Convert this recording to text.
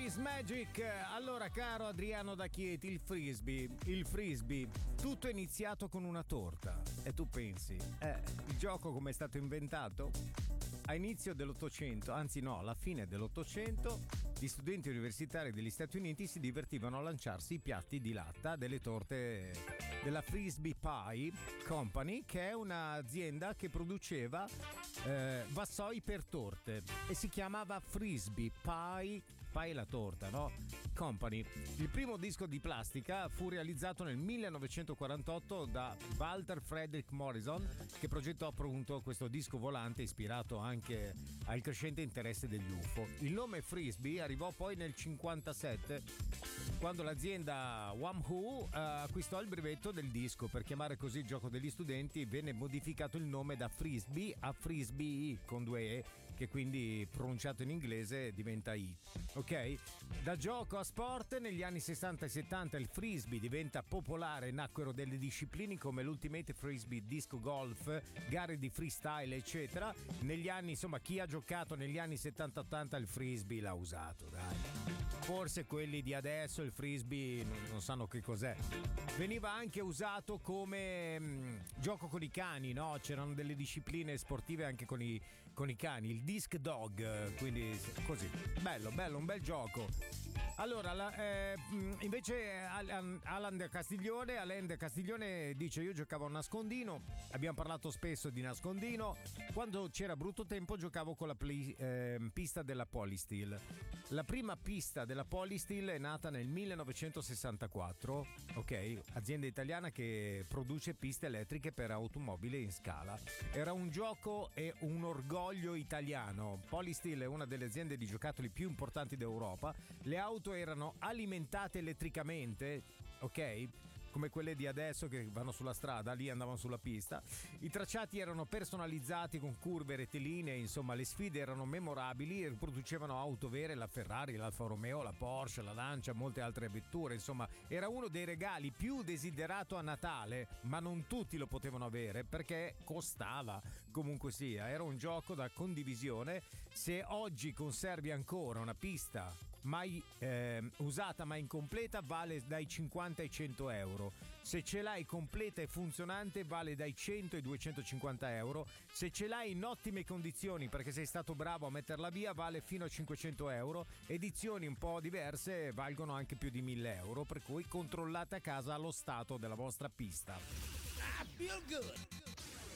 Is Magic. Allora, caro Adriano da Chieti, il frisbee, tutto è iniziato con una torta. E tu pensi, il gioco come è stato inventato? A inizio dell'Ottocento, anzi no, alla fine dell'Ottocento, gli studenti universitari degli Stati Uniti si divertivano a lanciarsi i piatti di latta delle torte della Frisbee Pie Company, che è un'azienda che produceva vassoi per torte e si chiamava Frisbee Pie la torta, no? Company. Il primo disco di plastica fu realizzato nel 1948 da Walter Frederick Morrison, che progettò appunto questo disco volante ispirato anche al crescente interesse degli UFO. Il nome Frisbee arrivò poi nel 1957, quando l'azienda Wham-O acquistò il brevetto del disco. Per chiamare così il gioco degli studenti venne modificato il nome da Frisbee a Frisbee con 2 E, che quindi pronunciato in inglese diventa I. Ok? Da gioco a sport, negli anni 60 e 70 il frisbee diventa popolare, nacquero delle discipline come l'Ultimate Frisbee, disco golf, gare di freestyle eccetera. Negli anni, insomma, chi ha giocato negli anni 70-80 il frisbee l'ha usato, dai. Forse quelli di adesso il frisbee non sanno che cos'è. Veniva anche usato come gioco con i cani, no? C'erano delle discipline sportive anche con i cani, il disc dog, quindi così. Bello, un bel gioco. Allora, invece Alain Castiglione dice: io giocavo a nascondino, abbiamo parlato spesso di nascondino. Quando c'era brutto tempo giocavo con la pista della Polysteel. La prima pista della Polysteel è nata nel 1964, ok? Azienda italiana che produce piste elettriche per automobili in scala. Era un gioco e un orgoglio italiano. Polysteel è una delle aziende di giocattoli più importanti d'Europa. Le auto erano alimentate elettricamente, ok? Come quelle di adesso che vanno sulla strada, lì andavano sulla pista. I tracciati erano personalizzati con curve rettilinee, insomma le sfide erano memorabili e riproducevano auto vere, la Ferrari, l'Alfa Romeo, la Porsche, la Lancia, molte altre vetture. Insomma, era uno dei regali più desiderato a Natale, ma non tutti lo potevano avere perché costava. Comunque sia, era un gioco da condivisione. Se oggi conservi ancora una pista mai usata ma incompleta, vale dai 50 ai 100 euro. Se ce l'hai completa e funzionante vale dai 100 ai 250 euro. Se ce l'hai in ottime condizioni perché sei stato bravo a metterla via vale fino a 500 euro. Edizioni un po' diverse valgono anche più di 1000 euro, per cui controllate a casa lo stato della vostra pista. I feel good.